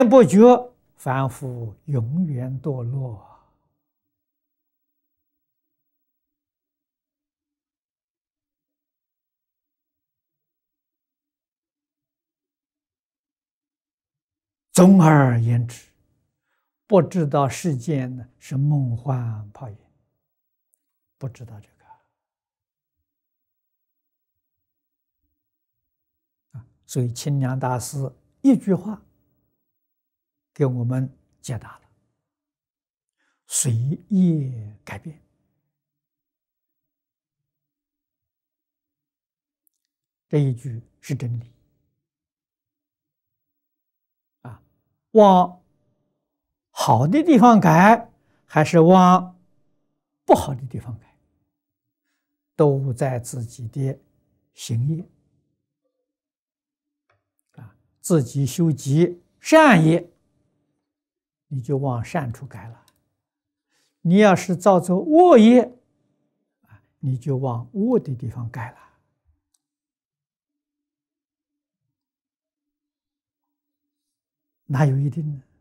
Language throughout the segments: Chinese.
不觉，凡夫永远堕落。总而言之，不知道世间呢是梦幻泡影，不知道这个啊。所以清凉大师一句话给我们解答了：随业改变。这一句是真理啊，往好的地方改，还是往不好的地方改，都在自己的行业啊。自己修集善业，你就往善处改了；你要是造作恶业，你就往恶的地方改了。哪有一定呢？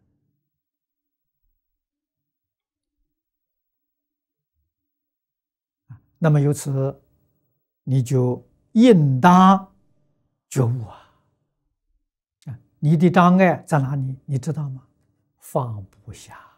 那么由此，你就应当觉悟啊！你的障碍在哪里？你知道吗？放不下。